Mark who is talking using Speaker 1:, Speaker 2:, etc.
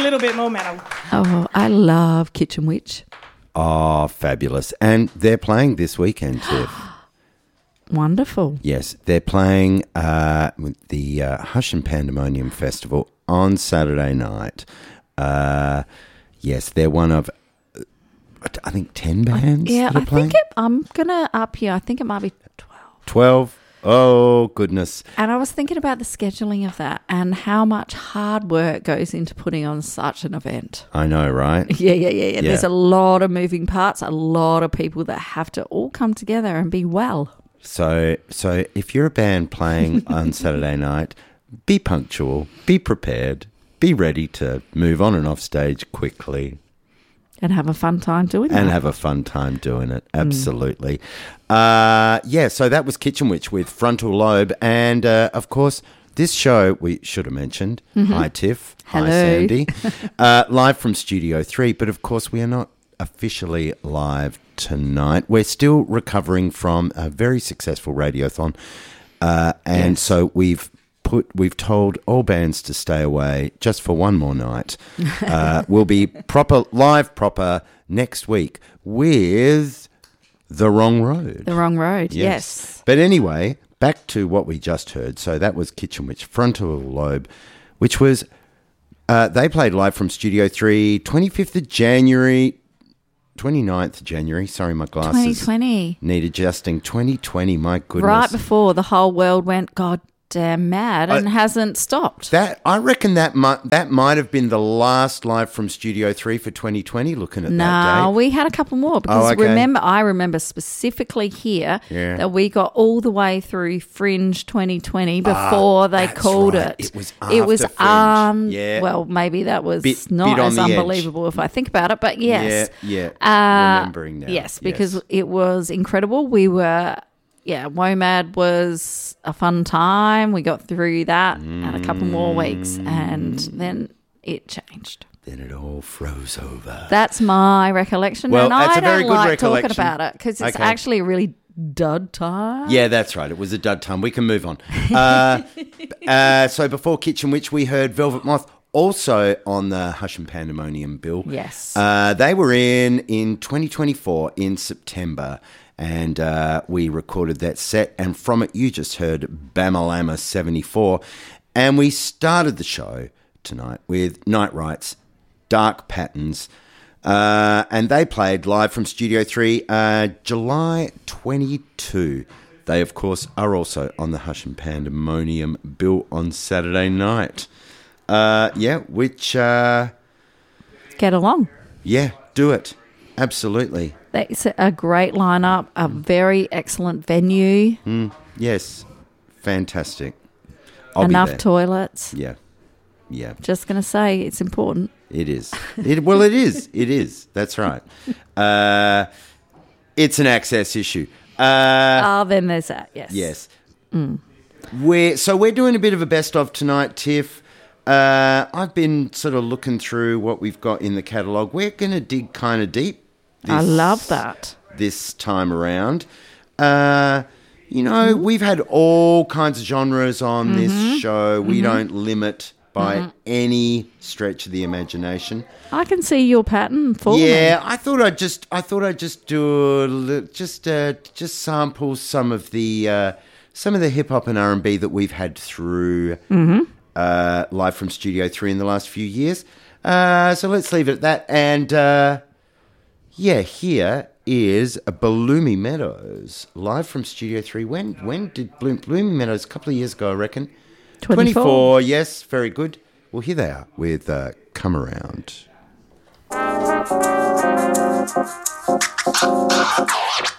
Speaker 1: little bit more metal.
Speaker 2: Oh, I love Kitchen Witch.
Speaker 3: Oh, fabulous. And they're playing this weekend, Tiff.
Speaker 2: Wonderful.
Speaker 3: Yes, they're playing with the Hush and Pandemonium Festival on Saturday night. Yes, they're one of, I think, 10 bands
Speaker 2: Yeah,
Speaker 3: that are
Speaker 2: I
Speaker 3: playing.
Speaker 2: think I'm going to up here. I think it might be 12.
Speaker 3: 12? Oh, goodness.
Speaker 2: And I was thinking about the scheduling of that and how much hard work goes into putting on such an event.
Speaker 3: I know, right?
Speaker 2: Yeah. There's a lot of moving parts, a lot of people that have to all come together and be well.
Speaker 3: So if you're a band playing on Saturday night, be punctual, be prepared, be ready to move on and off stage quickly.
Speaker 2: And have a fun time doing it.
Speaker 3: And have a fun time doing it, absolutely. So that was Kitchen Witch with Frontal Lobe. And, of course, this show, we should have mentioned. Hi, Tiff.
Speaker 2: Hello.
Speaker 3: Hi, Sandy. Live from Studio 3. But, of course, we are not officially live tonight. We're still recovering from a very successful radiothon. So we've told all bands to stay away just for one more night. We'll be proper next week with The Wrong Road.
Speaker 2: The Wrong Road, yes.
Speaker 3: But anyway, back to what we just heard. So that was Kitchen Witch, Frontal Lobe, which was, they played live from Studio 3, 25th of January, 29th of January. Sorry, my glasses
Speaker 2: 2020.
Speaker 3: need adjusting. 2020, my goodness.
Speaker 2: Right before the whole world went goddamn mad and hasn't stopped.
Speaker 3: I reckon that might have been the last live from Studio 3 for 2020, looking at that
Speaker 2: No,
Speaker 3: date.
Speaker 2: we had a couple more because
Speaker 3: okay.
Speaker 2: I remember specifically here that we got all the way through Fringe 2020 before they
Speaker 3: that's
Speaker 2: called
Speaker 3: right.
Speaker 2: it.
Speaker 3: It was after Fringe. Yeah.
Speaker 2: Well, maybe that was
Speaker 3: Bit
Speaker 2: not
Speaker 3: on
Speaker 2: as
Speaker 3: the edge.
Speaker 2: unbelievable if I think about it, but yes.
Speaker 3: Yeah. Remembering now.
Speaker 2: Yes, because it was incredible. We were... Yeah, WOMAD was a fun time. We got through that and a couple more weeks and then it changed.
Speaker 3: Then it all froze over.
Speaker 2: That's my recollection.
Speaker 3: Well,
Speaker 2: and
Speaker 3: that's
Speaker 2: I
Speaker 3: a very
Speaker 2: don't
Speaker 3: good
Speaker 2: like talking
Speaker 3: recollection.
Speaker 2: about it because it's
Speaker 3: Okay.
Speaker 2: actually a really dud time.
Speaker 3: Yeah, that's right. It was a dud time. We can move on. So before Kitchen Witch, we heard Velvet Moth, also on the Hush and Pandemonium bill.
Speaker 2: Yes.
Speaker 3: They were in 2024 in September. And we recorded that set. And from it, you just heard Bamalama 74. And we started the show tonight with Night Rights, Dark Patterns. And they played live from Studio 3 July 22. They, of course, are also on the Hush and Pandemonium bill on Saturday night. Which...
Speaker 2: Get along.
Speaker 3: Yeah, do it. Absolutely.
Speaker 2: It's a great lineup, a very excellent venue.
Speaker 3: Yes. Fantastic. I'll
Speaker 2: enough
Speaker 3: be there.
Speaker 2: toilets.
Speaker 3: Yeah.
Speaker 2: Just going to say it's important.
Speaker 3: It is. It is. It is. That's right. It's an access issue.
Speaker 2: Then there's that, yes.
Speaker 3: Yes. We're doing a bit of a best of tonight, Tiff. I've been sort of looking through what we've got in the catalogue. We're going to dig kind of deep.
Speaker 2: I love that.
Speaker 3: This time around. We've had all kinds of genres on this show. We don't limit by any stretch of the imagination.
Speaker 2: I can see your pattern forming.
Speaker 3: Yeah, I thought I'd just do just sample some of the hip hop and R&B that we've had through live from Studio 3 in the last few years. So let's leave it at that. And here is Bloomy Meadows live from Studio 3. When did Bloomy Meadows? A couple of years ago, I reckon. 24. Yes, very good. Well, here they are with Come Around.